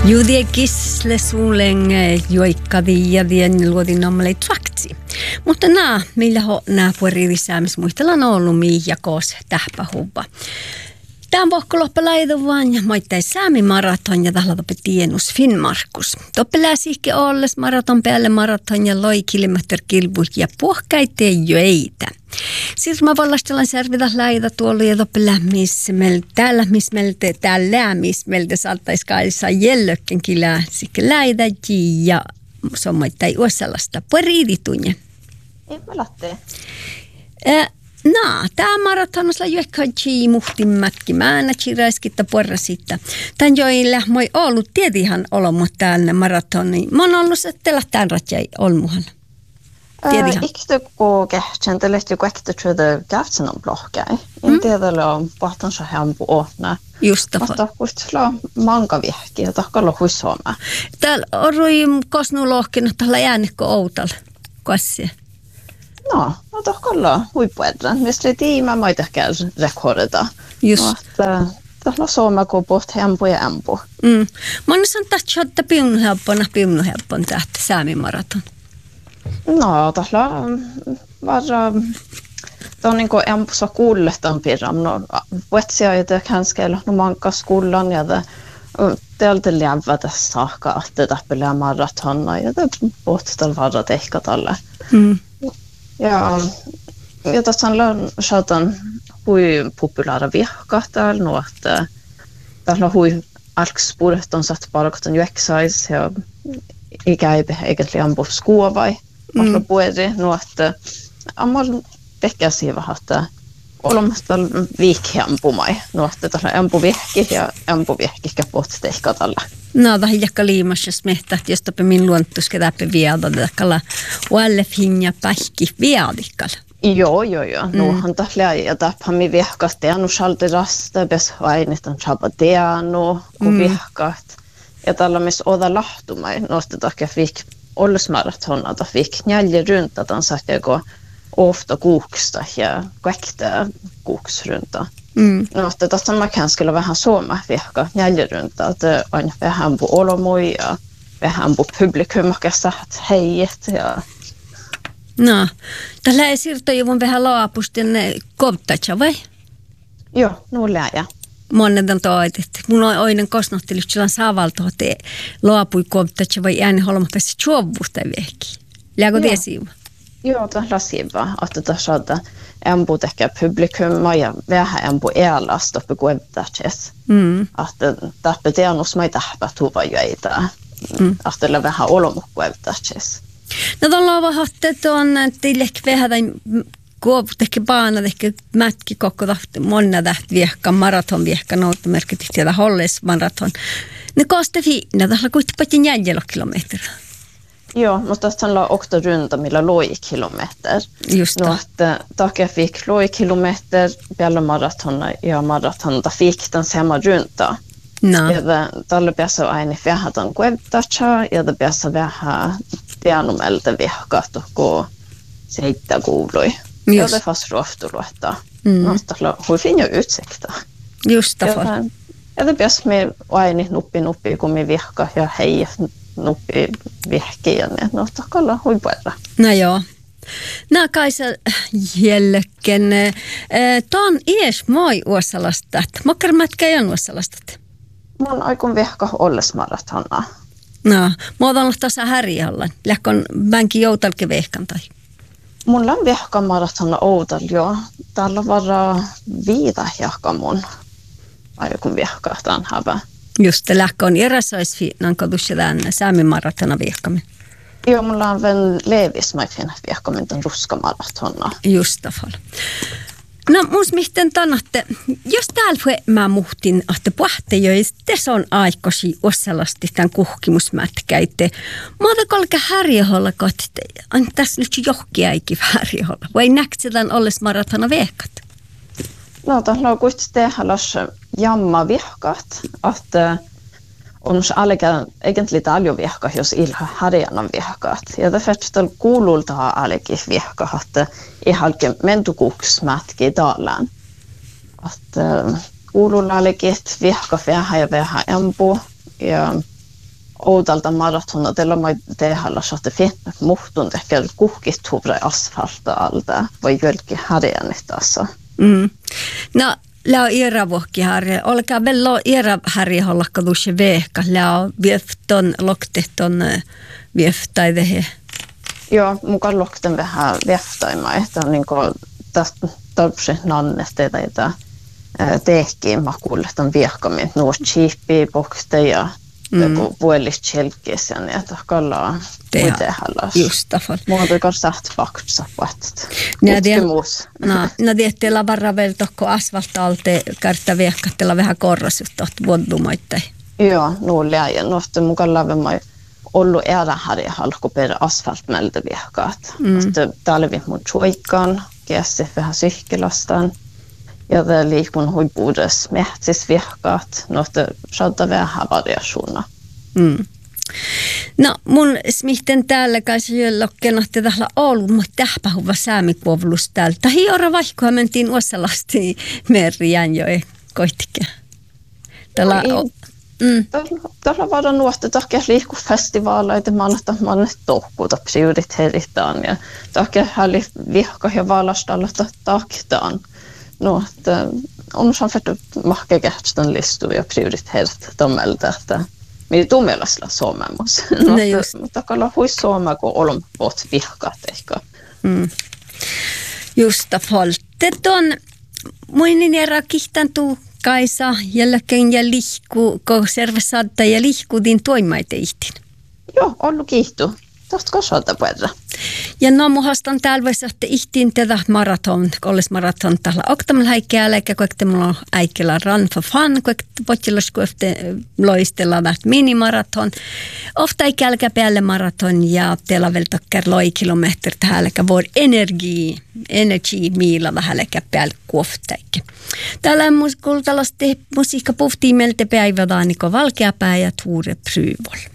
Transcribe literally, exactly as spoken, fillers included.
Judia kisle suulen joikkadi ja vien luodin ommalle trakti. Mutta nää, millä ho nää puolirivisäämis muistellaan ollut ja koos tähpähubba. Tämän vohko loppelaidu vaan ja moittai säämi maraton ja tahla toppe tienus Finnmarkus. Toppelää sihke olles maraton päälle maraton ja loi kilometr kilvu ja puhkaiteen jöitä. Sirma vallastellaan servitä läitä tuolla ja toppelää missä meiltä täällä missä meiltä täällä missä meiltä saattaisi kaisa jellökken kilää sihke läitä ja se on moittai uosalasta puoliriiditunne. Ei mä lähtee. Äh, No, tämä maratonissa juokkaji muhtimmätki. Mä aina chiraiskitta porrasitta. Tän joilla moi ollut tietihan olomu täällä maratoni. Mä oon ollut settellä tämän ratjai olmuhan. Tietihan. Ikte kun kähtsentelet joku äktä tjötä kähtsen on blokkai. En tiedä on pohtansa hempu ohna. Just det. Mutta kuitenkin manka vihki ja tahkalla huissuoma. Täällä on rui kosnulohkin, että tällä jäänikko outalla. Kassia. No, no tahkalla huippuedran. Mistä tiimä mä ei tehkään rekordita. Just. No, tahkalla suoma kun poht hempu ja empu. Mm. Mä oon sanonut, että piunuhelppona piunuhelppon tähtä säämimaraton. No, tahkalla varra... Det on niinku empussa kuulletan piram. No, vetsia ei kanske no manka skullan ja det tältä lävä tässä saakka, että tappelää maratonna ja det pohtal varra tehkä tällä. Mm. Ja, ja tässä on saatan hui populaara vihka täällä, no että täällä on hui alkspuret on satt palkatan juoksais ja ikäipe eikä liian skuovai. Mahdolla mm. pueri, no että ammal tehkäsi vähän, että olemassa viikkiampumai, no että täällä on ampuvihki ja ampuvihki pohti tehkä tällä. No, tämä jakka liimassa smehtä, jos toppe min luontuske täppe vialda, tällä ualle finja pähki viadikkalla. Joo, joo, joo. Mm. Nuhan tällä ja täpä mi vihkas teanu salti rasta, bes ainistan chapa teanu, kun mm. vihkat. Ja tällä missä oda lahtumai, nostetaan viik ollismaratona, tai viik njälje runta, tämän säkkä ofta kuuksta ja kaikta kuuksrunta. Mm. No, että tässä mä kanske vähän suoma vihka njäljerunta, että on vähän på olomoi ja vähän på publikummakassa heijät ja... No, tällä ei siirto juvun vähän laapusten kovtatsa vai? Joo, nuo läjä. Monen toit, että mun on oinen kosnohtelu, että sillä on saavalta, että laapui kovtatsa vai ääni holma päässä juovusta vehki. Lääkö tiesiä? Joo, tämä siivä, että tässä on empu tehkä publikum ja vähän empu elästä på kuevtätses. Mm. Että täppä teannus mai täppä tuva jäitä. Mm. Että le vähän olomu kuevtätses. No tuolla on vähän, että on tilek vähän tai kuovu tehkä baana tehkä mätki koko tahti monna tähti viehka maraton viehka noutamerkit tiedä holles maraton. Ne koste fiina, tällä kuitenkin paitsi jäljellä kilometriä. Joo, mutta tässä on okta runta, millä loi kilometer. Just det. No, että takia fick loi kilometer, vielä maratona ja maratona fick den samma runta. No. Ja tällä päässä aina vähän tämän kuevtatsa, ja det päässä vähän pianomelta vihkat, kun seittä kuului. Ja det fast rohtu luottaa. Mm. No, tällä hui finja utsikta. Just det. Ja, ja det päässä me aina nuppi nuppi, kun me vihka ja hei nuppi vihkiä, niin no takalla huipuerra. No joo. No Kaisa jälkeen. Tuon ies moi uosalastat. Mokkarmätkä ei on uosalastat. Mun aikun vihka olles maratona. No, mä oon ollut tuossa härjällä. Lähkön bänki joutalke vehkan tai? Mulla on vihka maratona outal jo. Täällä varaa viitä jahka mun aikun vihka tämän hävä. Just det, lähkön eräsoisfiinan kodussa tämän säämin maratona vihkamin. Joo, mulla on vielä levis mä finna vihkamin tämän ruska maratona. Just det. No, mus mihten tannatte, jos täällä mä muhtin, että puhte jois, tässä on aikosi osalasti tämän kuhkimusmätkäitte. Mä oon kolke härjeholla kotitte, on tässä nyt johki äikin härjeholla. Vai näkse tämän olles maratona vehkat? No, tämä on kuitenkin tehdä jamma vihkat, että on alika egentlig aljo vihka, jos ilha harjana vihkat. Ja det färstel kuululta aliki vihka, että ihalke mentukuksmätki dalan. Että kuululla aliki vihka vähän ja vähän empu ja oudalta maratona, teillä mä tehalla saatte fint muhtun ehkä kuhkit huvre asfalta alta, vai jölki härjänit tässä. Mm. No, lää iera vuokki harja. Olkaa vello iera harja hollakka dusse vehka. Lää viefton lokteton vieftaide. Joo, mukaan lokten vähän vieftaima, että on niinku tästä tarpsi nannesteita, että tehkiin makuulle tämän viehkamin. Nuo chiippiä, bokteja, joku vuollistjelkis ja niin, että kallaa uitehallas. Just tafall. Muuten on saht fakta puhuttu. Tutkimus. No, no tietyllä varra vielä tokko asfaltaalte kartta viehkattella vähän korrasutta vuodumaittain. Joo, nuulia ja noista mukaan lavemai ollut ääränharja halkuperä asfaltmältä viehkaat. Mm. Sitten talvi mun suikkaan, kiessi vähän syhkilastaan. Ja det liikun huipuudes mehtsis viehkaat, noista saattaa vähän variationer. Mm. No mun smihten täällä kanssa jöllokken, että täällä ollut mutta tähpähuva saamikuovlus täällä. Tahi ora vaikka mentiin uosalasti meriään jo koittikin. Täällä Mm. Tällä voidaan nuosta takia liikkufestivaaleita mannatta mannet tohkuuta prioriteeritaan ja takia häli vihka ja valastalla tahkitaan. No, että on samfettu mahkekähtön listuja prioriteerit tommelta, että mitä tummelasla suomemus. No, mutta kalla huis suoma, kun olemme vuot vihkaat ehkä. Mm. Justa foltet on muinin era kihtantuu Kaisa jälkeen ja lihku, kun servesaadta ja lihkuudin toimaite ihtin. Joo, ollut kiihtu. Tosta kasvalta puolella. Ja no muhastan täällä voisi ottaa ihtiin tätä maraton, kolles maraton täällä oktamalla häikkeällä, eikä kuekte mulla on äikellä run for fun, kuekte potjilas kuefte loistella vähän minimaraton. Ofta äikälkä päälle maraton ja teillä vielä takkar loi kilometri täällä, vuor energi, energy miila vähän päälle kuoftäikki. Täällä on kultalasti musiikka puhtiin meiltä päivädaan, niin valkeapää ja Tuure Pryvol.